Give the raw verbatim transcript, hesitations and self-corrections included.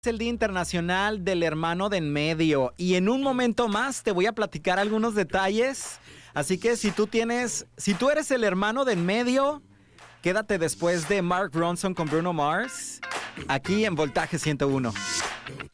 Es el Día Internacional del Hermano de en Medio y en un momento más te voy a platicar algunos detalles. Así que si tú tienes, si tú eres el hermano de en medio, quédate después de Mark Ronson con Bruno Mars, aquí en Voltaje ciento uno.